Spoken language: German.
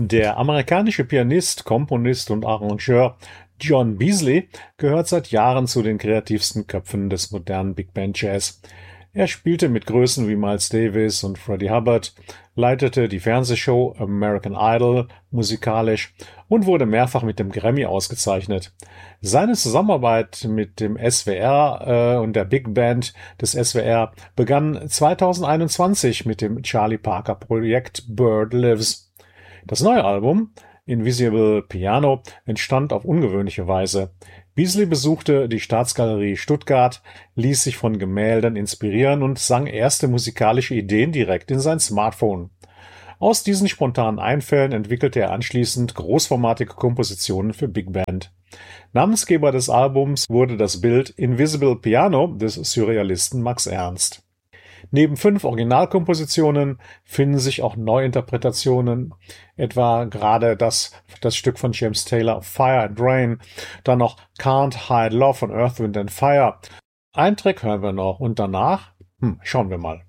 Der amerikanische Pianist, Komponist und Arrangeur John Beasley gehört seit Jahren zu den kreativsten Köpfen des modernen Big Band Jazz. Er spielte mit Größen wie Miles Davis und Freddie Hubbard, leitete die Fernsehshow American Idol musikalisch und wurde mehrfach mit dem Grammy ausgezeichnet. Seine Zusammenarbeit mit dem SWR und der Big Band des SWR begann 2021 mit dem Charlie Parker Projekt Bird Lives. Das neue Album Invisible Piano entstand auf ungewöhnliche Weise. Beasley besuchte die Staatsgalerie Stuttgart, ließ sich von Gemälden inspirieren und sang erste musikalische Ideen direkt in sein Smartphone. Aus diesen spontanen Einfällen entwickelte er anschließend großformatige Kompositionen für Big Band. Namensgeber des Albums wurde das Bild Invisible Piano des Surrealisten Max Ernst. Neben 5 Originalkompositionen finden sich auch Neuinterpretationen, etwa gerade das Stück von James Taylor Fire and Rain, dann noch Can't Hide Love von Earth, Wind and Fire. Einen Track hören wir noch und danach, schauen wir mal.